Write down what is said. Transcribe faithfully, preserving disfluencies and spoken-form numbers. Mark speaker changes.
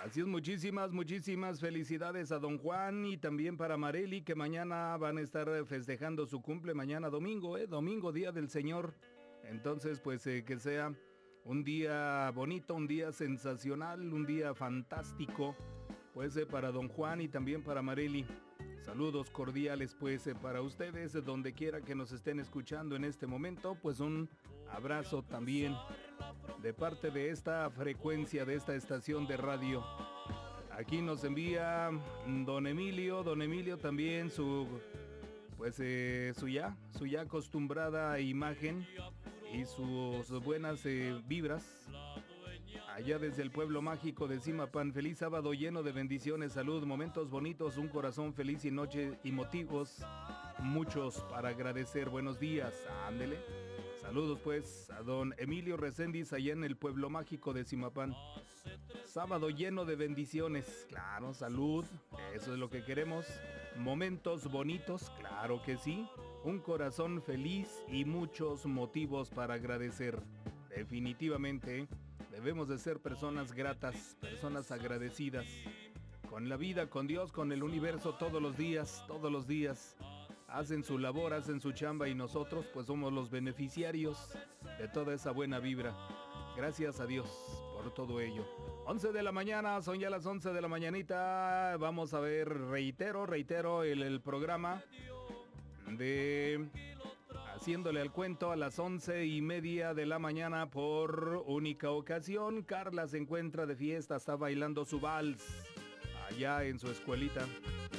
Speaker 1: Así es, muchísimas, muchísimas felicidades a don Juan y también para Marely, que mañana van a estar festejando su cumple, mañana domingo, ¿eh? Domingo, Día del Señor. Entonces, pues eh, que sea un día bonito, un día sensacional, un día fantástico, pues eh, para don Juan y también para Marely. Saludos cordiales pues eh, para ustedes, donde quiera que nos estén escuchando en este momento, pues un abrazo también de parte de esta frecuencia, de esta estación de radio. Aquí nos envía don Emilio, don Emilio también su, pues eh, su ya, su ya acostumbrada imagen y sus buenas eh, vibras. Allá desde el pueblo mágico de Zimapán, feliz sábado lleno de bendiciones, salud, momentos bonitos, un corazón feliz y noche y motivos muchos para agradecer. Buenos días, ándele. Saludos pues a don Emilio Reséndiz allá en el pueblo mágico de Zimapán. Sábado lleno de bendiciones, claro, salud, eso es lo que queremos. Momentos bonitos, claro que sí. Un corazón feliz y muchos motivos para agradecer. Definitivamente debemos de ser personas gratas, personas agradecidas. Con la vida, con Dios, con el universo, todos los días, todos los días. Hacen su labor, hacen su chamba y nosotros pues somos los beneficiarios de toda esa buena vibra. Gracias a Dios por todo ello. once de la mañana, son ya las once de la mañanita. Vamos a ver, reitero, reitero el, el programa de Haciéndole al Cuento a las once y media de la mañana por única ocasión. Carla se encuentra de fiesta, está bailando su vals allá en su escuelita.